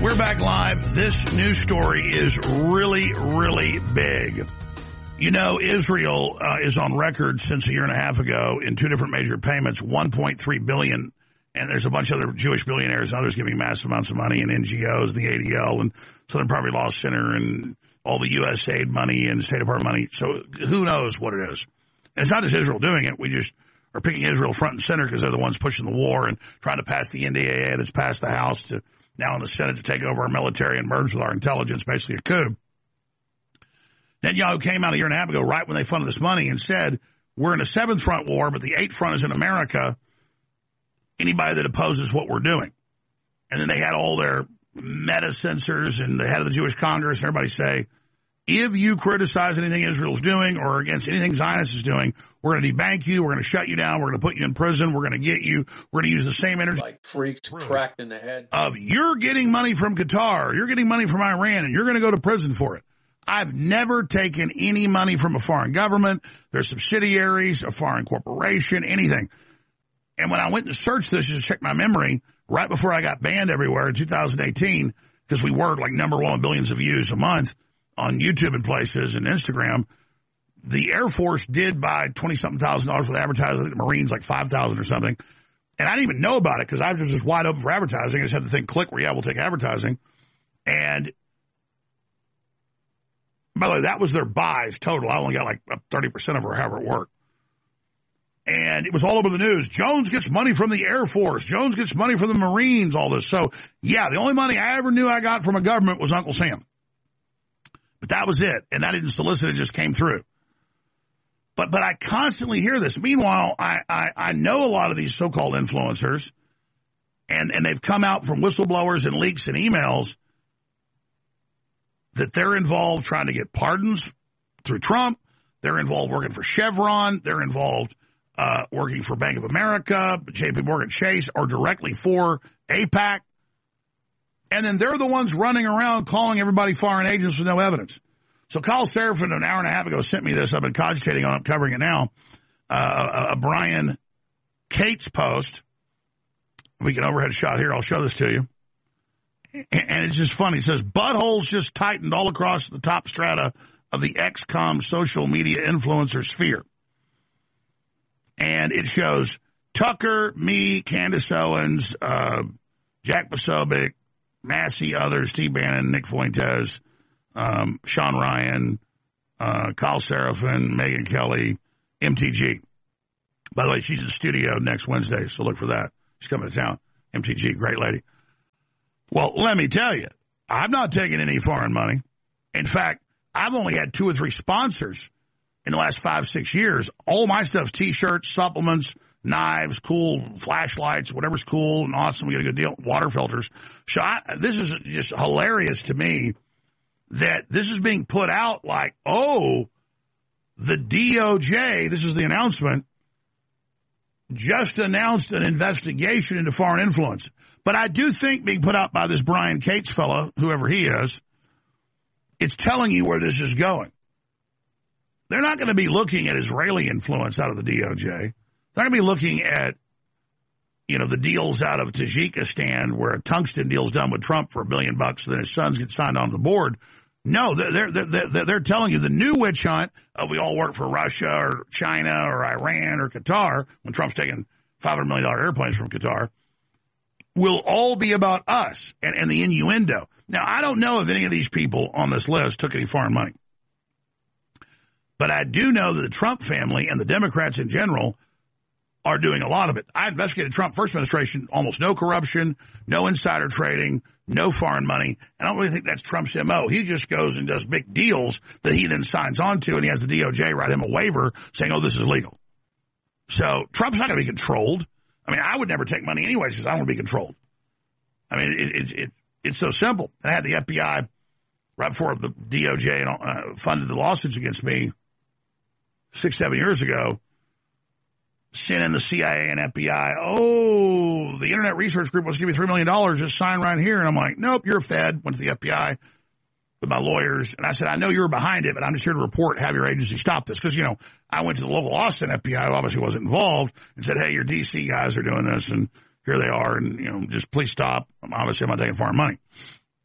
We're back live. This news story is really, really big. You know, Israel is on record since a year and a half ago in two different major payments, $1.3 billion. And there's a bunch of other Jewish billionaires and others giving massive amounts of money, and NGOs, the ADL and Southern Poverty Law Center and all the USAID money and State Department money. So who knows what it is. And it's not just Israel doing it. We just are picking Israel front and center because they're the ones pushing the war and trying to pass the NDAA that's passed the House to now in the Senate to take over our military and merge with our intelligence, basically a coup. Netanyahu came out a year and a half ago right when they funded this money and said, we're in a seventh front war, but the eighth front is in America. Anybody that opposes what we're doing. And then they had all their meta censors and the head of the Jewish Congress and everybody say, if you criticize anything Israel's doing or against anything Zionist is doing, we're going to debank you, we're going to shut you down, we're going to put you in prison, we're going to get you, we're going to use the same energy. Like freaked, cracked in the head. Of you're getting money from Qatar, you're getting money from Iran, and you're going to go to prison for it. I've never taken any money from a foreign government, their subsidiaries, a foreign corporation, anything. And when I went to search this just to check my memory, right before I got banned everywhere in 2018, because we were like number one billions of views a month on YouTube and places and Instagram, the Air Force did buy $20-something thousand for advertising. The Marines like $5,000 or something. And I didn't even know about it because I was just wide open for advertising. I just had the thing click where, yeah, we'll take advertising. And by the way, that was their buys total. I only got like 30% of it or however it worked. And it was all over the news. Jones gets money from the Air Force. Jones gets money from the Marines, all this. So, yeah, the only money I ever knew I got from a government was Uncle Sam. But that was it. And I didn't solicit. It just came through. But I constantly hear this. Meanwhile, I know a lot of these so-called influencers, and they've come out from whistleblowers and leaks and emails that they're involved trying to get pardons through Trump. They're involved working for Chevron. They're involved working for Bank of America, JP Morgan Chase, or directly for AIPAC. And then they're the ones running around calling everybody foreign agents with no evidence. So Kyle Seraphin an hour and a half ago sent me this. I've been cogitating on it, covering it now. A Brian Cates post. We can overhead shot here. I'll show this to you. And it's just funny. It says, buttholes just tightened all across the top strata of the XCOM social media influencer sphere. And it shows Tucker, me, Candace Owens, Jack Posobiec, Massey, others, Steve Bannon, Nick Fuentes, Sean Ryan, Kyle Seraphin, Megyn Kelly, MTG. By the way, she's in the studio next Wednesday, so look for that. She's coming to town. MTG, great lady. Well, let me tell you, I've not taken any foreign money. In fact, I've only had 2 or 3 sponsors in the last 5-6 years. All my stuff's T-shirts, supplements, knives, cool flashlights, whatever's cool and awesome. We get a good deal. Water filters. So this is just hilarious to me that this is being put out like, oh, the DOJ, this is the announcement, just announced an investigation into foreign influence. But I do think being put out by this Brian Cates fellow, whoever he is, it's telling you where this is going. They're not going to be looking at Israeli influence out of the DOJ. They're going to be looking at, the deals out of Tajikistan where a tungsten deal's done with Trump for $1 billion, so then his sons get signed onto the board. No, they're telling you the new witch hunt of we all work for Russia or China or Iran or Qatar when Trump's taking $500 million airplanes from Qatar will all be about us and the innuendo. Now, I don't know if any of these people on this list took any foreign money. But I do know that the Trump family and the Democrats in general are doing a lot of it. I investigated Trump first administration, almost no corruption, no insider trading, no foreign money. I don't really think that's Trump's MO. He just goes and does big deals that he then signs on to, and he has the DOJ write him a waiver saying, oh, this is legal. So Trump's not going to be controlled. I mean, I would never take money anyways because I don't want to be controlled. I mean, it's so simple. And I had the FBI right before the DOJ funded the lawsuits against me 6-7 years ago, sent in the CIA and FBI, oh, the Internet Research Group wants to give you $3 million, just sign right here. And I'm like, nope, you're a Fed. Went to the FBI with my lawyers. And I said, I know you're behind it, but I'm just here to report, have your agency stop this. Because, I went to the local Austin FBI, who obviously wasn't involved, and said, hey, your DC guys are doing this, and here they are, and, just please stop. Obviously, I'm not taking foreign money.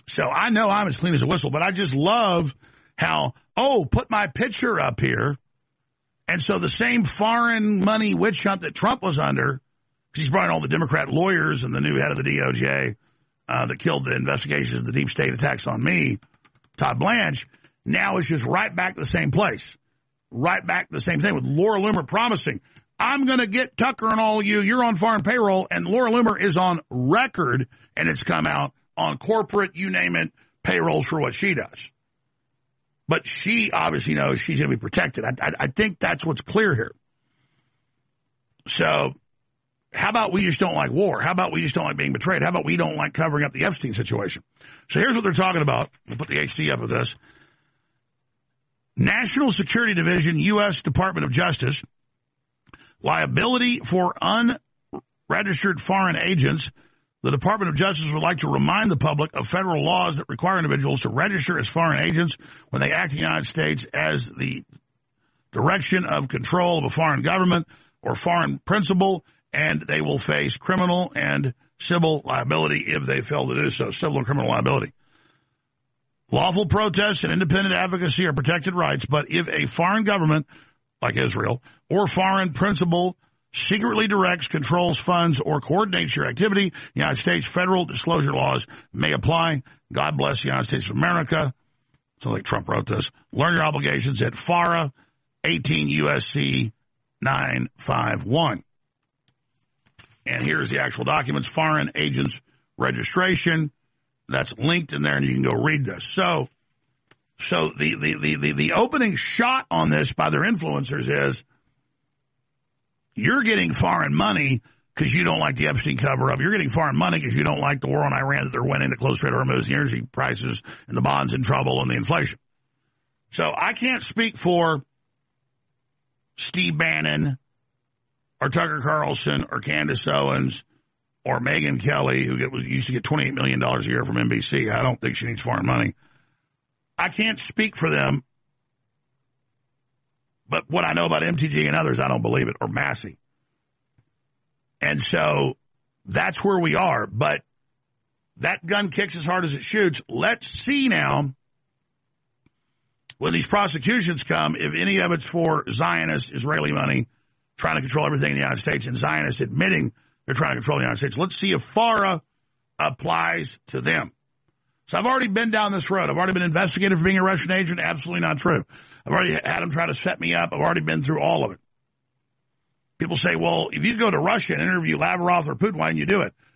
So I know I'm as clean as a whistle, but I just love how, put my picture up here. And so the same foreign money witch hunt that Trump was under, because he's brought in all the Democrat lawyers and the new head of the DOJ that killed the investigations of the deep state attacks on me, Todd Blanche, now is just right back to the same place. Right back to the same thing with Laura Loomer promising, I'm going to get Tucker and all of you. You're on foreign payroll. And Laura Loomer is on record, and it's come out on corporate, you name it, payrolls for what she does. But she obviously knows she's going to be protected. I think that's what's clear here. So how about we just don't like war? How about we just don't like being betrayed? How about we don't like covering up the Epstein situation? So here's what they're talking about. We'll put the HD up with this. National Security Division, U.S. Department of Justice, liability for unregistered foreign agents. The Department of Justice would like to remind the public of federal laws that require individuals to register as foreign agents when they act in the United States as the direction of control of a foreign government or foreign principal, and they will face criminal and civil liability if they fail to do so, civil and criminal liability. Lawful protests and independent advocacy are protected rights, but if a foreign government, like Israel, or foreign principal secretly directs, controls, funds, or coordinates your activity, the United States federal disclosure laws may apply. God bless the United States of America. So like Trump wrote this. Learn your obligations at FARA 18 U.S.C. 951. And here's the actual documents, foreign agents registration. That's linked in there, and you can go read this. So the opening shot on this by their influencers is, you're getting foreign money because you don't like the Epstein cover-up. You're getting foreign money because you don't like the war on Iran that they're winning, the close trade of Hormuz, the energy prices, and the bonds in trouble, and the inflation. So I can't speak for Steve Bannon or Tucker Carlson or Candace Owens or Megyn Kelly, who used to get $28 million a year from NBC. I don't think she needs foreign money. I can't speak for them. But what I know about MTG and others, I don't believe it, or Massey. And so that's where we are. But that gun kicks as hard as it shoots. Let's see now, when these prosecutions come, if any of it's for Zionist Israeli money, trying to control everything in the United States, and Zionists admitting they're trying to control the United States. Let's see if FARA applies to them. So I've already been down this road. I've already been investigated for being a Russian agent. Absolutely not true. I've already had them try to set me up. I've already been through all of it. People say, well, if you go to Russia and interview Lavrov or Putin, why didn't you do it?